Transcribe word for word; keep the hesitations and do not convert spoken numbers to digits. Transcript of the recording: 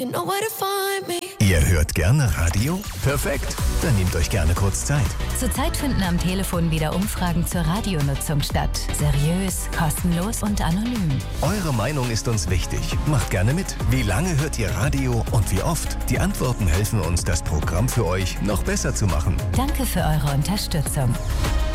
You know where to find me. Ihr hört gerne Radio? Perfekt, dann nehmt euch gerne kurz Zeit. Zurzeit finden am Telefon wieder Umfragen zur Radionutzung statt. Seriös, kostenlos und anonym. Eure Meinung ist uns wichtig. Macht gerne mit. Wie lange hört ihr Radio und wie oft? Die Antworten helfen uns, das Programm für euch noch besser zu machen. Danke für eure Unterstützung.